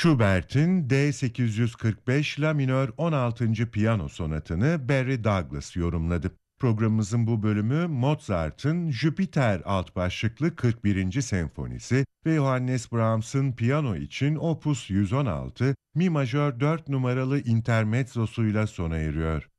Schubert'in D845 La minör 16. Piyano sonatını Barry Douglas yorumladı. Programımızın bu bölümü Mozart'ın Jüpiter alt başlıklı 41. senfonisi ve Johannes Brahms'ın piyano için Opus 116, Mi majör 4 numaralı intermezzosuyla sona eriyor.